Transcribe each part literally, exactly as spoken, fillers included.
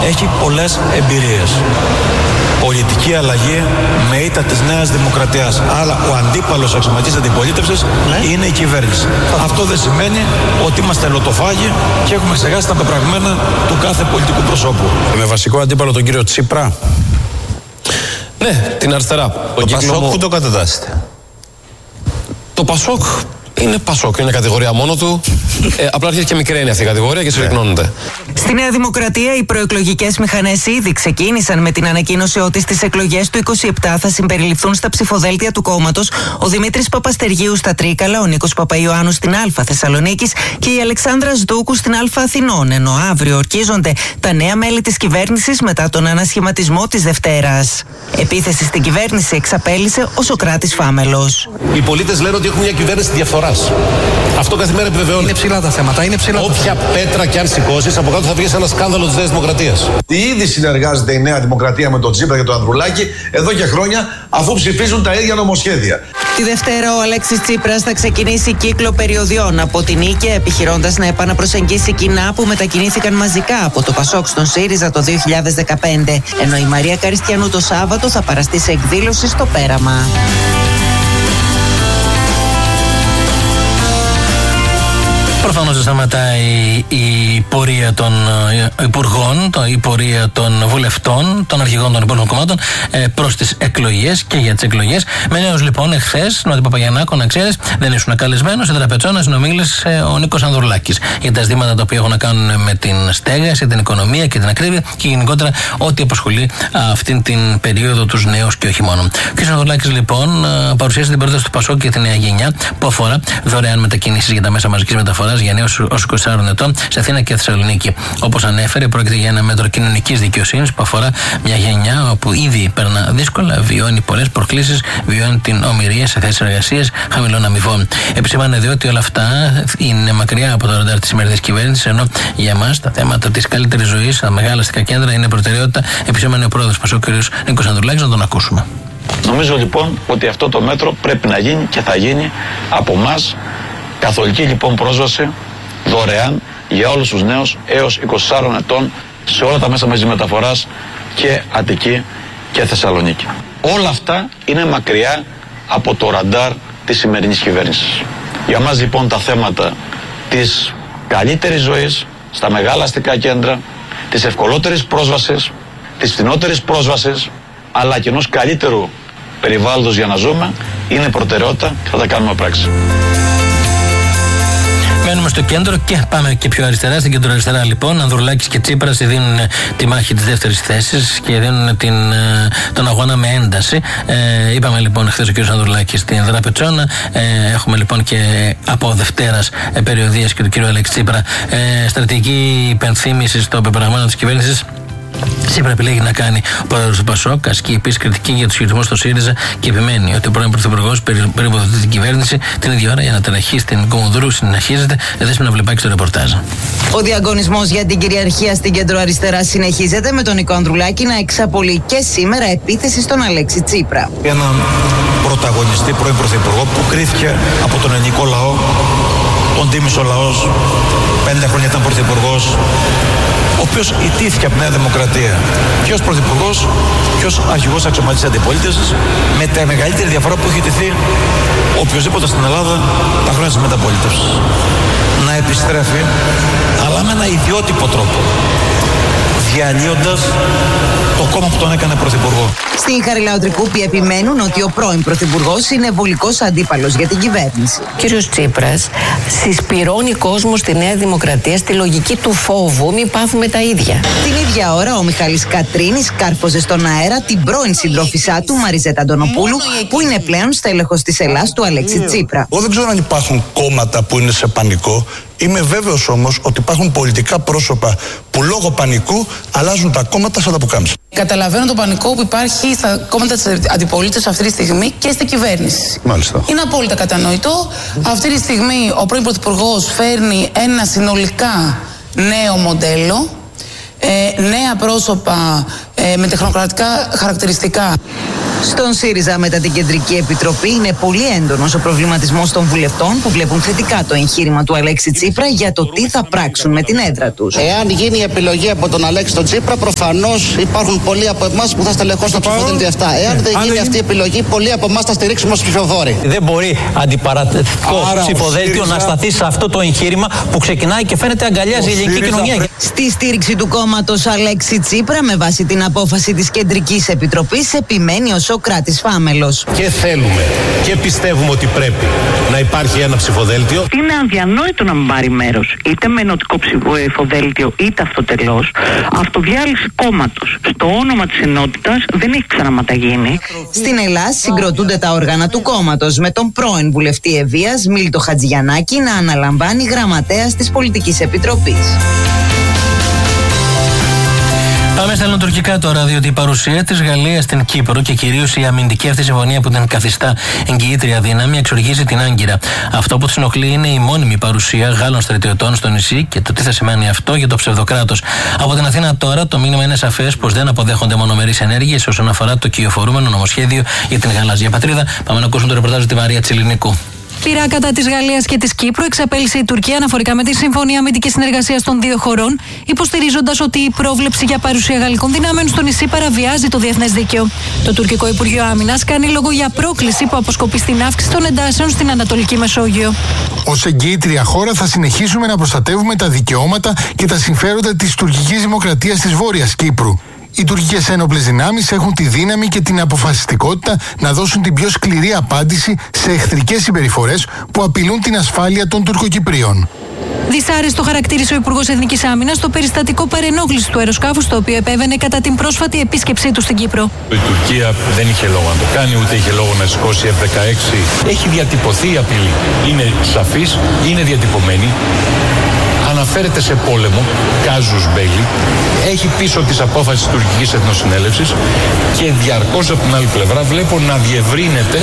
έχει πολλές εμπειρίες. Πολιτική αλλαγή με ήττα της Νέας Δημοκρατίας. Άρα ο αντίπαλος αξιωματικής αντιπολίτευσης ναι. είναι η κυβέρνηση. Α. Αυτό δεν σημαίνει ότι είμαστε λοτοφάγοι και έχουμε ξεχάσει τα πεπραγμένα του κάθε πολιτικού προσώπου. Με βασικό αντίπαλο τον κύριο Τσίπρα. Ναι, την αριστερά. Το Πασόκ μου... που το κατατάσσετε? Το Πασόκ είναι Πασόκ, είναι κατηγορία μόνο του. Ε, απλά αρχίζει και μικραίνει αυτή η κατηγορία και συρρυκνώνεται. Στη Νέα Δημοκρατία, οι προεκλογικές μηχανές ήδη ξεκίνησαν με την ανακοίνωση ότι στις εκλογές του είκοσι επτά θα συμπεριληφθούν στα ψηφοδέλτια του κόμματος ο Δημήτρης Παπαστεργίου στα Τρίκαλα, ο Νίκος Παπαϊωάννου στην Α Θεσσαλονίκης και η Αλεξάνδρα Σδούκου στην Α Αθηνών. Ενώ αύριο ορκίζονται τα νέα μέλη της κυβέρνησης μετά τον ανασχηματισμό της Δευτέρας. Επίθεση στην κυβέρνηση εξαπέλυσε ο Σωκράτης Φάμελος. Οι πολίτες λένε ότι έχουν μια κυβέρνηση διαφθοράς. Αυτό κάθε μέρα επιβεβαιώνεται. Είναι ψηλά τα θέματα. Είναι ψηλά Όποια τα πέτρα κι αν σηκώσεις, από κάτω θα βγει ένα σκάνδαλο της Νέας Δημοκρατίας. Ήδη συνεργάζεται η Νέα Δημοκρατία με τον Τσίπρα και τον Ανδρουλάκη εδώ και χρόνια, αφού ψηφίζουν τα ίδια νομοσχέδια. Τη Δευτέρα ο Αλέξης Τσίπρας θα ξεκινήσει κύκλο περιοδιών από την Νίκαια, επιχειρώντας να επαναπροσεγγίσει κοινά που μετακινήθηκαν μαζικά από το Πασόκ στον ΣΥΡΙΖΑ το δύο χιλιάδες δεκαπέντε. Ενώ η Μαρία Καριστιανού το Σάββατο θα παραστεί σε εκδήλωση στο Πέραμα. Προφανώς δεν σταματάει η πορεία των υπουργών, η πορεία των βουλευτών, των αρχηγών των υπόλοιπων κομμάτων προς τις εκλογές και για τις εκλογές. Με νέους λοιπόν, εχθές, Νότι Παπαγιαννάκο, να ξέρεις, δεν ήσουν καλεσμένος, στην τραπεζόνα συνομίλησε ο Νίκος Ανδρουλάκης για τα ζητήματα τα οποία έχουν να κάνουν με την στέγαση, την οικονομία και την ακρίβεια και γενικότερα ό,τι απασχολεί αυτήν την περίοδο τους νέους και όχι μόνο. Ο κ. Ανδρουλάκης λοιπόν παρουσίασε την πρόταση του Πασόκ και τη νέα γενιά που αφορά δωρεάν μετακινήσεις για τα μέσα μαζικής μεταφοράς για νέους ως είκοσι τεσσάρων ετών σε Αθήνα και Θεσσαλονίκη. Όπως ανέφερε, πρόκειται για ένα μέτρο κοινωνικής δικαιοσύνης που αφορά μια γενιά όπου ήδη περνά δύσκολα, βιώνει πολλές προκλήσεις, βιώνει την ομηρία σε θέσεις εργασίας χαμηλών αμοιβών. Επισήμανε διότι όλα αυτά είναι μακριά από το ραντάρ της σημερινής κυβέρνησης, ενώ για εμάς τα θέματα της καλύτερης ζωής στα μεγάλα αστικά κέντρα είναι προτεραιότητα. Επισήμανε ο πρόεδρος Πασόκ, κ. Νίκος Ανδρουλάκης, να τον ακούσουμε. Νομίζω λοιπόν ότι αυτό το μέτρο πρέπει να γίνει και θα γίνει από εμάς. Καθολική λοιπόν πρόσβαση δωρεάν για όλους τους νέους έως είκοσι τεσσάρων ετών σε όλα τα μέσα μαζικής μεταφοράς και Αττική και Θεσσαλονίκη. Όλα αυτά είναι μακριά από το ραντάρ της σημερινής κυβέρνησης. Για μας λοιπόν τα θέματα της καλύτερης ζωής στα μεγάλα αστικά κέντρα, της ευκολότερης πρόσβασης, της φθηνότερης πρόσβασης, αλλά και ενός καλύτερου περιβάλλοντος για να ζούμε, είναι προτεραιότητα και θα τα κάνουμε πράξη. Μένουμε στο κέντρο και πάμε και πιο αριστερά. Στην κεντροαριστερά λοιπόν, Ανδρουλάκης και Τσίπρας δίνουν τη μάχη της δεύτερης θέσης και δίνουν την, τον αγώνα με ένταση. Ε, είπαμε λοιπόν χθες ο κ. Ανδρουλάκης στην Δραπετσόνα. Ε, έχουμε λοιπόν και από Δευτέρας ε, περιοδίες και του κ. Αλέξη Τσίπρα ε, στρατηγική υπενθύμηση των πεπραγμένων της κυβέρνησης. Τσίπρα επιλέγει να κάνει ο πρόεδρος του Πασόκ, ασκεί επίσης κριτική για τους χειρισμούς στο ΣΥΡΙΖΑ και επιμένει ότι ο πρώην πρωθυπουργός περιποδοτεί την κυβέρνηση την ίδια ώρα για να ταραχεί στην Κομοδρού, συνεχίζεται. Δέσποινα Βλεπάκη στο ρεπορτάζ. Ο διαγωνισμός για την κυριαρχία στην κεντροαριστερά συνεχίζεται με τον Νίκο Ανδρουλάκη να εξαπολύει και σήμερα επίθεση στον Αλέξη Τσίπρα. Έναν πρωταγωνιστή πρώην πρωθυπουργό που κρίθηκε από τον ελληνικό λαό, τον τίμησε ο λαός, πέντε χρόνια ήταν πρωθυπουργός, ο οποίος ιτήθηκε από τη Νέα Δημοκρατία και ως πρωθυπουργός και ως αρχηγός αξιωματικής αντιπολίτευσης, με τη μεγαλύτερη διαφορά που έχει ιτηθεί οποιοσδήποτε στην Ελλάδα τα χρόνια της μεταπολίτευσης. Να επιστρέφει, αλλά με ένα ιδιότυπο τρόπο, διαλύοντας το κόμμα που τον έκανε πρωθυπουργό. Στην Χαριλαοτρικούπη επιμένουν ότι ο πρώην πρωθυπουργός είναι βολικός αντίπαλος για την κυβέρνηση. Ο κύριος Τσίπρας συσπυρώνει κόσμο στη Νέα Δημοκρατία στη λογική του φόβου, μην πάθουμε τα ίδια. Την ίδια ώρα ο Μιχάλης Κατρίνης κάρφωσε στον αέρα την πρώην συντρόφισσά του Μαριζέτα Αντωνοπούλου, που είναι πλέον στέλεχος της Ελλάς του Αλέξη Τσίπρα. Εγώ δεν ξέρω αν υπάρχουν κόμματα που είναι σε πανικό. Είμαι βέβαιος όμως ότι υπάρχουν πολιτικά πρόσωπα που λόγω πανικού αλλάζουν τα κόμματα σαν τα πουκάμισα. Καταλαβαίνω τον πανικό που υπάρχει στα κόμματα της αντιπολίτευσης αυτή τη στιγμή και στην κυβέρνηση. Μάλιστα. Είναι απόλυτα κατανοητό. Αυτή τη στιγμή ο πρώην πρωθυπουργός φέρνει ένα συνολικά νέο μοντέλο, ε, νέα πρόσωπα ε, με τεχνοκρατικά χαρακτηριστικά. Στον ΣΥΡΙΖΑ μετά την Κεντρική Επιτροπή είναι πολύ έντονος ο προβληματισμός των βουλευτών που βλέπουν θετικά το εγχείρημα του Αλέξη Τσίπρα για το τι θα πράξουν με την έδρα τους. Εάν γίνει η επιλογή από τον Αλέξη τον Τσίπρα, προφανώς υπάρχουν πολλοί από εμάς που θα στελεχώσουν τα ψηφοδέλτια αυτά. Εάν δεν γίνει αυτή η επιλογή, πολλοί από εμάς θα στηρίξουμε ως ψηφοφόροι. Δεν μπορεί αντιπαρατευτικό ψηφοδέλτιο να σταθεί σε αυτό το εγχείρημα που ξεκινάει και φαίνεται αγκαλιάζει η ελληνική κοινωνία. Στη στήριξη του κόμματος Αλέξη Τσίπρα, με βάση την απόφαση της Κεντρικής Επιτροπής, επιμένει ο Σοκράτης Φάμελος. Και θέλουμε και πιστεύουμε ότι πρέπει να υπάρχει ένα ψηφοδέλτιο. Είναι αδιανόητο να μην πάρει μέρος είτε με ενωτικό ψηφοδέλτιο είτε αυτοτελώς. Αυτοδιάλυση κόμματος στο όνομα της ενότητας δεν έχει ξαναματαγίνει. Στην Ελλάδα συγκροτούνται τα όργανα του κόμματος, με τον πρώην βουλευτή Ευβοίας Μίλτο Χατζηγιαννάκη να αναλαμβάνει γραμματέας της Πολιτικής Επιτροπής. Πάμε στα ελληνοτουρκικά τώρα, διότι η παρουσία της Γαλλίας στην Κύπρο και κυρίως η αμυντική αυτή συμφωνία που την καθιστά εγγυήτρια δύναμη εξοργίζει την Άγκυρα. Αυτό που της ενοχλεί είναι η μόνιμη παρουσία Γάλλων στρατιωτών στο νησί και το τι θα σημαίνει αυτό για το ψευδοκράτος. Από την Αθήνα τώρα το μήνυμα είναι σαφές πως δεν αποδέχονται μονομερείς ενέργειες όσον αφορά το κυοφορούμενο νομοσχέδιο για την γαλάζια πατρίδα. Πάμε να ακούσουμε το ρεπορτάζ τη Μαρία Τσιλινικού. Πειρά κατά της Γαλλίας και της Κύπρου εξαπέλυσε η Τουρκία αναφορικά με τη Συμφωνία Αμυντικής Συνεργασίας των δύο χωρών, υποστηρίζοντας ότι η πρόβλεψη για παρουσία γαλλικών δυνάμεων στο νησί παραβιάζει το διεθνές δίκαιο. Το τουρκικό Υπουργείο Άμυνας κάνει λόγο για πρόκληση που αποσκοπεί στην αύξηση των εντάσεων στην Ανατολική Μεσόγειο. Ως εγγυήτρια χώρα θα συνεχίσουμε να προστατεύουμε τα δικαιώματα και τα συμφέροντα της τουρκικής δημοκρατίας της Βόρειας Κύπρου. Οι τουρκικές ένοπλες δυνάμεις έχουν τη δύναμη και την αποφασιστικότητα να δώσουν την πιο σκληρή απάντηση σε εχθρικές συμπεριφορές που απειλούν την ασφάλεια των Τουρκοκυπρίων. Δυσάρεστο χαρακτήρισε ο Υπουργός Εθνικής Άμυνας το περιστατικό παρενόχλησης του αεροσκάφους, το οποίο επέβαινε κατά την πρόσφατη επίσκεψή του στην Κύπρο. Η Τουρκία δεν είχε λόγο να το κάνει, ούτε είχε λόγο να σηκώσει εφ δεκαέξι. Έχει διατυπωθεί η απειλή. Είναι σαφής, είναι διατυπωμένη. Αναφέρεται σε πόλεμο, κάζους μπέλι, έχει πίσω της απόφασης της τουρκικής εθνοσυνέλευσης και διαρκώς από την άλλη πλευρά βλέπω να διευρύνεται,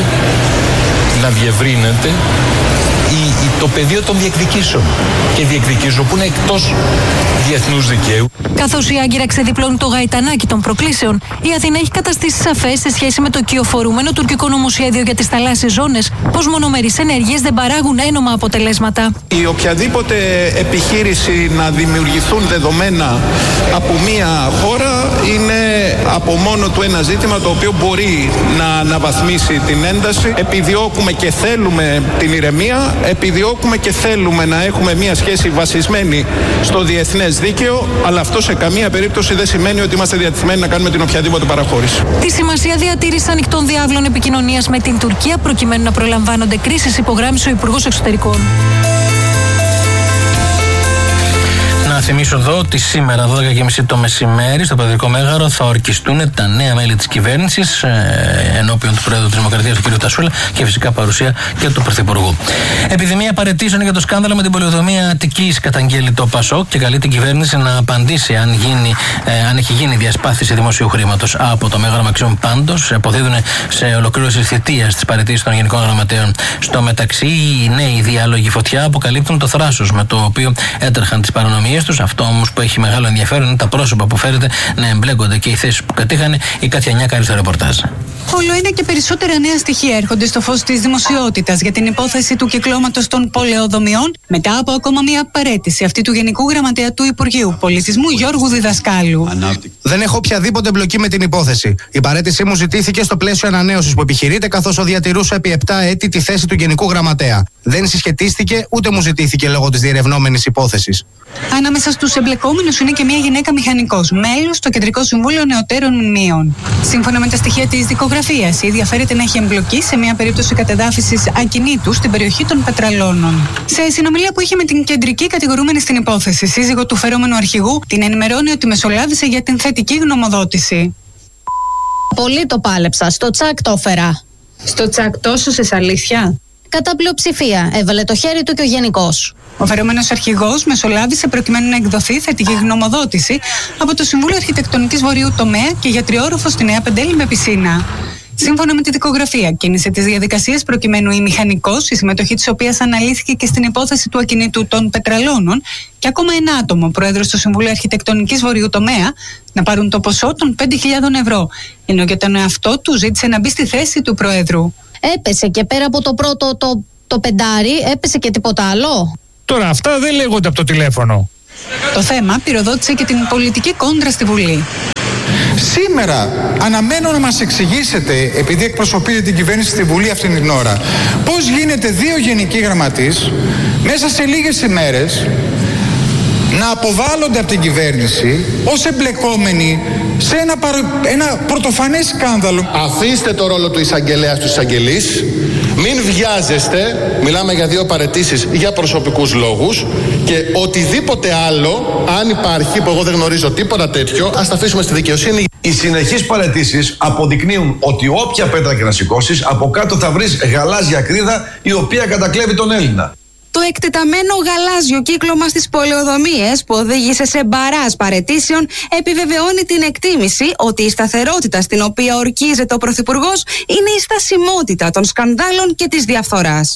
να διευρύνεται η, η, το πεδίο των διεκδικήσεων και διεκδικήσεων που είναι εκτός διεθνούς δικαίου. Καθώς η Άγκυρα ξεδιπλώνει το γαϊτανάκι των προκλήσεων, η Αθήνα έχει καταστήσει σαφές σε σχέση με το κυοφορούμενο τουρκικό νομοσχέδιο για τις θαλάσσιες ζώνες πως μονομερείς ενέργειες δεν παράγουν ένομα αποτελέσματα. Η οποιαδήποτε επιχείρηση να δημιουργηθούν δεδομένα από μία χώρα είναι από μόνο του ένα ζήτημα το οποίο μπορεί να αναβαθμίσει την ένταση. Επιδιώκουμε και θέλουμε την ηρεμία, επιδιώκουμε και θέλουμε να έχουμε μία σχέση βασισμένη στο διεθνές δίκαιο, αλλά αυτό σε καμία περίπτωση δεν σημαίνει ότι είμαστε διατεθειμένοι να κάνουμε την οποιαδήποτε παραχώρηση. Τη σημασία διατήρησης ανοιχτών διάβλων επικοινωνίας με την Τουρκία προκειμένου να προλαμβάνονται κρίσεις υπογράμμισε ο Υπουργός Εξωτερικών. Να θυμίσω εδώ ότι σήμερα δώδεκα και μισή το μεσημέρι στο Προεδρικό Μέγαρο θα ορκιστούν τα νέα μέλη της κυβέρνησης ε, ενώπιον του Πρόεδρου της Δημοκρατίας, του κ. Τασούλα, και φυσικά παρουσία και του Πρωθυπουργού. Επιδημία παραιτήσεων για το σκάνδαλο με την πολεοδομία Αττικής καταγγέλει το ΠΑΣΟΚ και καλεί την κυβέρνηση να απαντήσει αν, γίνει, ε, αν έχει γίνει διασπάθηση δημοσίου χρήματος από το Μέγαρο Μαξίμου. Πάντως, αποδίδουν σε ολοκλήρωση θητείας της παραιτήσης των Γενικών Γραμματέων. Στο μεταξύ, οι νέοι διάλογοι φωτιά αποκαλύπτουν το θράσος με το οποίο έτρεχαν τις παρανομίες τους. Αυτό όμως που έχει μεγάλο ενδιαφέρον είναι τα πρόσωπα που φέρεται να εμπλέκονται και οι θέσεις που κατήχανε. Η Κάτια Νιάκαρη στο ρεπορτάζ. Όλο ένα και περισσότερα νέα στοιχεία έρχονται στο φως της δημοσιότητας για την υπόθεση του κυκλώματος των πολεοδομιών μετά από ακόμα μια παραίτηση αυτή του Γενικού Γραμματέα του Υπουργείου Πολιτισμού Γιώργου Διδασκάλου. Δεν έχω οποιαδήποτε εμπλοκή με την υπόθεση. Η παραίτησή μου ζητήθηκε στο πλαίσιο ανανέωσης που επιχειρείται, καθώς διατηρούσα επί επτά έτη τη θέση του Γενικού Γραμματέα. Δεν συσχετίστηκε ούτε μου ζητήθηκε λόγω της διερευνόμενης υπόθεσης. Ανάμεσα στους εμπλεκόμενους είναι και μια γυναίκα μηχανικός, μέλος στο Κεντρικό Συμβούλιο Νεωτέρων Μνήων. Σύμφωνα με τα στοιχεία της δικογραφίας, η ίδια φέρεται να έχει εμπλοκή σε μια περίπτωση κατεδάφισης ακινήτου στην περιοχή των Πετραλώνων. Σε συνομιλία που είχε με την κεντρική κατηγορούμενη στην υπόθεση, σύζυγο του φερόμενου αρχηγού, την ενημερώνει ότι μεσολάβησε για την θετική γνωμοδότηση. Πολύ το πάλεψα. Στο τσακ το έφερα. Στο τσακ το έσωσες, αλήθεια? Κατά πλειοψηφία. Έβαλε το χέρι του και ο γενικός. Ο φερόμενος αρχηγός μεσολάβησε προκειμένου να εκδοθεί θετική γνωμοδότηση από το Συμβούλιο Αρχιτεκτονικής Βορείου Τομέα και για τριόροφο στη Νέα Πεντέλη με πισίνα. Σύμφωνα με τη δικογραφία, κίνησε τις διαδικασίες προκειμένου η μηχανικός, η συμμετοχή της οποίας αναλύθηκε και στην υπόθεση του ακινήτου των Πετραλώνων, και ακόμα ένα άτομο, πρόεδρος του Συμβουλίου Αρχιτεκτονικής Βορειού Τομέα, να πάρουν το ποσό των πέντε χιλιάδες ευρώ, ενώ για τον εαυτό του ζήτησε να μπει στη θέση του Προέδρου. Έπεσε και πέρα από το πρώτο το, το πεντάρι, έπεσε και τίποτα άλλο. Τώρα αυτά δεν λέγονται από το τηλέφωνο. Το θέμα πυροδότησε και την πολιτική κόντρα στη Βουλή. Σήμερα αναμένω να μας εξηγήσετε, επειδή εκπροσωπείτε την κυβέρνηση στη Βουλή αυτήν την ώρα, πώς γίνεται δύο γενικοί γραμματείς μέσα σε λίγες ημέρες να αποβάλλονται από την κυβέρνηση ως εμπλεκόμενοι σε ένα, παρο... ένα πρωτοφανές σκάνδαλο. Αφήστε το ρόλο του εισαγγελέα στους εισαγγελείς. Μην βιάζεστε, μιλάμε για δύο παραιτήσεις για προσωπικούς λόγους, και οτιδήποτε άλλο, αν υπάρχει, που εγώ δεν γνωρίζω τίποτα τέτοιο, ας τα αφήσουμε στη δικαιοσύνη. Οι συνεχείς παραιτήσεις αποδεικνύουν ότι όποια πέτρα και να σηκώσεις, από κάτω θα βρεις γαλάζια κρίδα η οποία κατακλέβει τον Έλληνα. Το εκτεταμένο γαλάζιο κύκλωμα στις πολεοδομίες που οδήγησε σε μπαράζ παραιτήσεων επιβεβαιώνει την εκτίμηση ότι η σταθερότητα στην οποία ορκίζεται ο Πρωθυπουργός είναι η στασιμότητα των σκανδάλων και της διαφθοράς.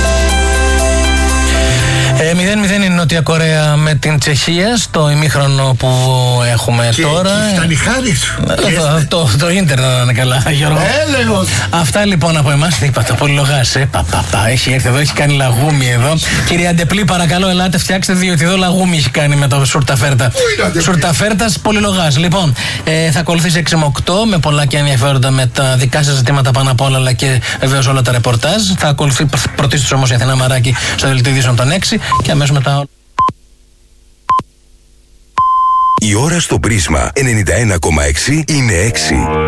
Ε, μηδέν μηδέν είναι η Νότια Κορέα με την Τσεχία στο ημίχρονο που έχουμε και, τώρα. Και φτάνει χάρη σου. Ε, το, το, το ίντερνετ να είναι καλά, Γιώργο. Έλεγος. Αυτά λοιπόν από εμάς. Τι είπατε, πολυλογάς, ε, πα, πα, πα, έχει έρθει εδώ, έχει κάνει λαγούμι εδώ. Κυρία Αντεπλή, παρακαλώ, ελάτε, φτιάξτε, διότι εδώ λαγούμι έχει κάνει με το σουρταφέρτα. Σουρταφέρτας, πολυλογάς. Λοιπόν, ε, θα ακολουθήσει έξι με οκτώ με πολλά και ενδιαφέροντα με τα δικά σας ζητήματα πάνω απ' όλα, αλλά και βεβαίως όλα τα ρεπορτάζ. Θα ακολουθεί πρωτίστως όμως η Αθηνά Μαράκη στο δελτίο ειδήσεων των έξι. Και αμέσως μετά. Η ώρα στο Πρίσμα ενενήντα ένα κόμμα έξι είναι έξι.